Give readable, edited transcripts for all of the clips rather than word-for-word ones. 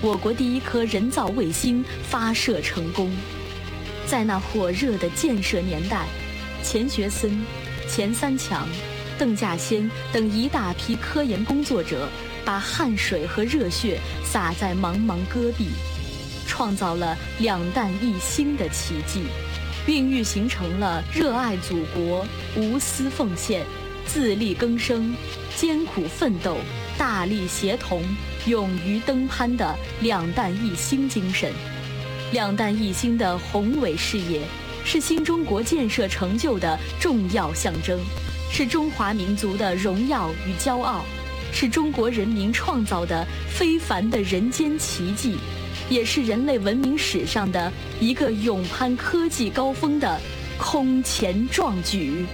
我国第一颗人造卫星发射成功。在那火热的建设年代，钱学森、钱三强、邓稼先等一大批科研工作者把汗水和热血洒在茫茫戈壁，创造了两弹一星的奇迹，孕育形成了热爱祖国、无私奉献、自力更生、艰苦奋斗、大力协同、勇于登攀的两弹一星精神。两弹一星的宏伟事业，是新中国建设成就的重要象征，是中华民族的荣耀与骄傲，是中国人民创造的非凡的人间奇迹，也是人类文明史上的一个勇攀科技高峰的空前壮举。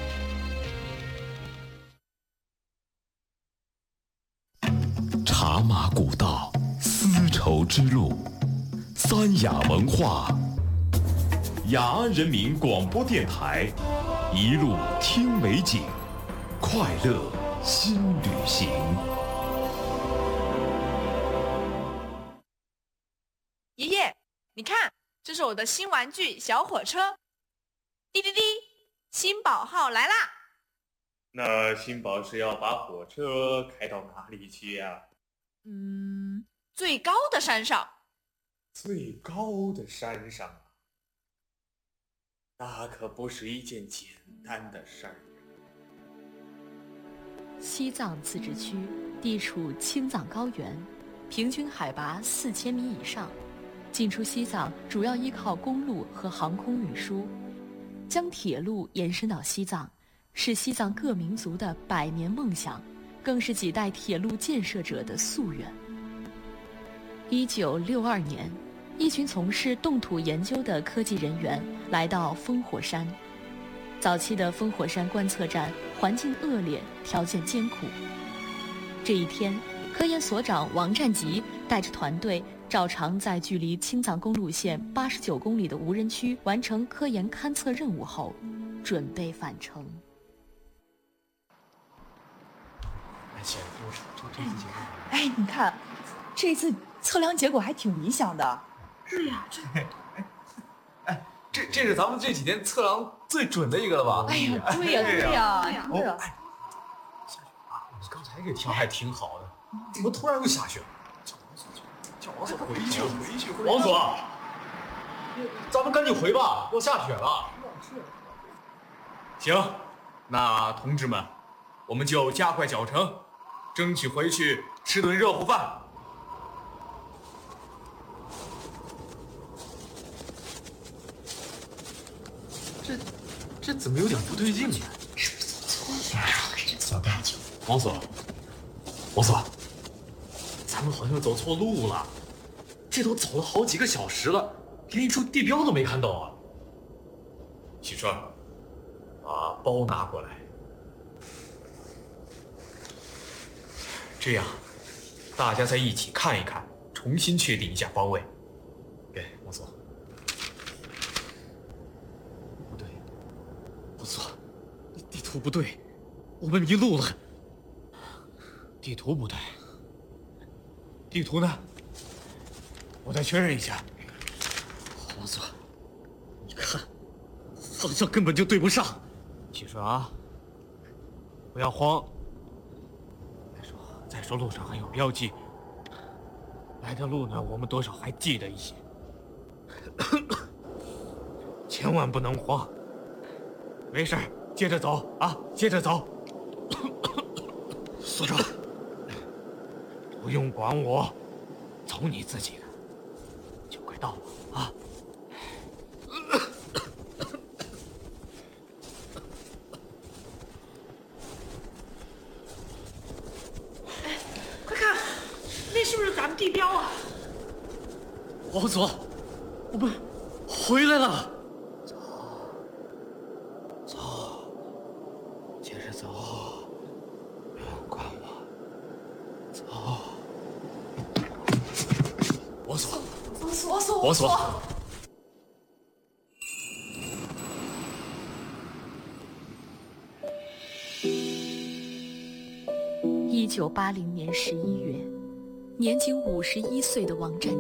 茶马古道，丝绸之路，三雅文化，雅安人民广播电台，一路听美景，快乐新旅行。 爷爷，你看，这是我的新玩具小火车。滴滴滴，新宝号来啦！ 那新宝是要把火车开到哪里去呀？ 最高的山上。 最高的山上啊，那可不是一件简单的事儿。 西藏自治区地处青藏高原，平均海拔4000米以上，进出西藏主要依靠公路和航空运输。将铁路延伸到西藏，是西藏各民族的百年梦想，更是几代铁路建设者的夙愿。1962年，一群从事冻土研究的科技人员来到烽火山。早期的烽火山观测站环境恶劣，条件艰苦。这一天，科研所长王占吉带着团队照常在距离青藏公路线89公里的无人区完成科研勘测任务后，准备返程。 哎，你看，这次测量结果还挺理想的。 对呀， 这是咱们这几天测量最准的一个了吧？ 哎呀，对呀，对呀， 下雪了！你刚才这天还挺好的，怎么突然又下雪了？叫王所回去。王所，咱们赶紧回吧，要下雪了。 行，那同志们，我们就加快脚程，争取回去吃顿热乎饭。 这怎么有点不对劲呢？ 是不是走错了？走太久。 王所，咱们好像走错路了。这都走了好几个小时了，连一处地标都没看到啊！ 启川， 把包拿过来。 这样，大家再一起看一看，重新确定一下方位。 给王所。不错，地图不对，我们迷路了。 地图不对，地图呢？我再确认一下。 王所，你看，方向根本就对不上。 启顺啊，不要慌。再说路上还有标记，来的路呢，我们多少还记得一些。千万不能慌。没事，接着走啊，接着走。 所长， 不用管我，走你自己的，就快到了啊。 快看，那是不是咱们地标啊？ 王所，我们回来了。王所 ，1980年11月，年仅51岁的王占